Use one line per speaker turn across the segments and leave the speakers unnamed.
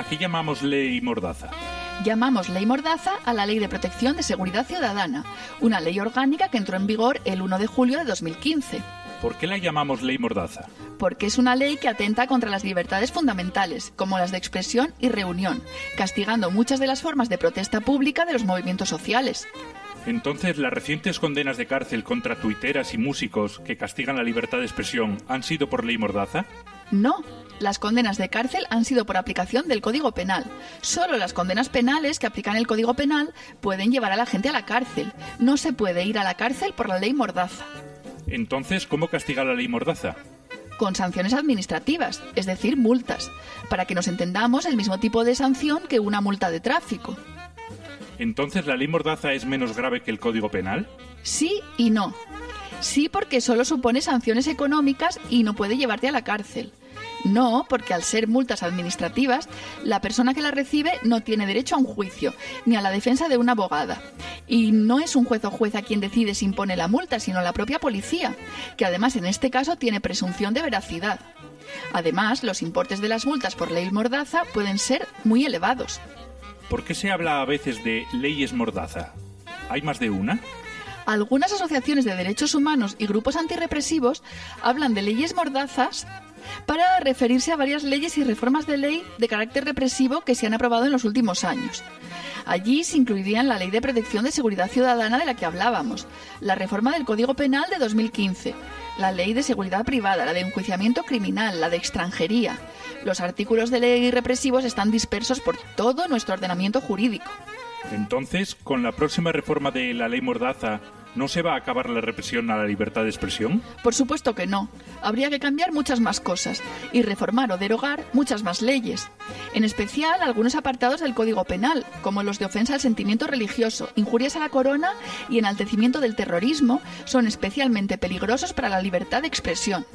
¿A qué llamamos ley Mordaza?
Llamamos Ley Mordaza a la Ley de Protección de Seguridad Ciudadana, una ley orgánica que entró en vigor el 1 de julio de 2015.
¿Por qué la llamamos ley Mordaza?
Porque es una ley que atenta contra las libertades fundamentales, como las de expresión y reunión, castigando muchas de las formas de protesta pública de los movimientos sociales.
Entonces, ¿las recientes condenas de cárcel contra tuiteras y músicos que castigan la libertad de expresión han sido por ley Mordaza?
No. Las condenas de cárcel han sido por aplicación del Código Penal. Solo las condenas penales que aplican el Código Penal pueden llevar a la gente a la cárcel. No se puede ir a la cárcel por la ley Mordaza.
Entonces, ¿cómo castiga la ley Mordaza?
Con sanciones administrativas, es decir, multas. Para que nos entendamos, el mismo tipo de sanción que una multa de tráfico.
¿Entonces la ley Mordaza es menos grave que el Código Penal?
Sí y no. Sí, porque solo supone sanciones económicas y no puede llevarte a la cárcel. No, porque al ser multas administrativas, la persona que las recibe no tiene derecho a un juicio, ni a la defensa de una abogada. Y no es un juez o jueza quien decide si impone la multa, sino la propia policía, que además en este caso tiene presunción de veracidad. Además, los importes de las multas por ley Mordaza pueden ser muy elevados.
¿Por qué se habla a veces de leyes Mordaza? ¿Hay más de una?
Algunas asociaciones de derechos humanos y grupos antirrepresivos hablan de leyes mordazas para referirse a varias leyes y reformas de ley de carácter represivo que se han aprobado en los últimos años. Allí se incluirían la Ley de Protección de Seguridad Ciudadana de la que hablábamos, la reforma del Código Penal de 2015, la Ley de Seguridad Privada, la de Enjuiciamiento Criminal, la de Extranjería. Los artículos de ley represivos están dispersos por todo nuestro ordenamiento jurídico.
Entonces, con la próxima reforma de la ley Mordaza, ¿no se va a acabar la represión a la libertad de expresión?
Por supuesto que no. Habría que cambiar muchas más cosas y reformar o derogar muchas más leyes. En especial algunos apartados del Código Penal, como los de ofensa al sentimiento religioso, injurias a la corona y enaltecimiento del terrorismo, son especialmente peligrosos para la libertad de expresión.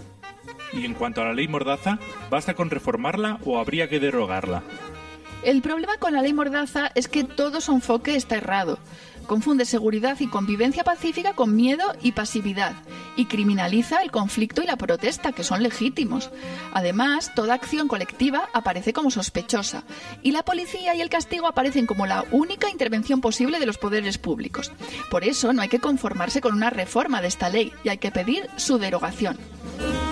Y en cuanto a la ley Mordaza, ¿basta con reformarla o habría que derogarla?
El problema con la ley Mordaza es que todo su enfoque está errado. Confunde seguridad y convivencia pacífica con miedo y pasividad, y criminaliza el conflicto y la protesta, que son legítimos. Además, toda acción colectiva aparece como sospechosa, y la policía y el castigo aparecen como la única intervención posible de los poderes públicos. Por eso no hay que conformarse con una reforma de esta ley, y hay que pedir su derogación.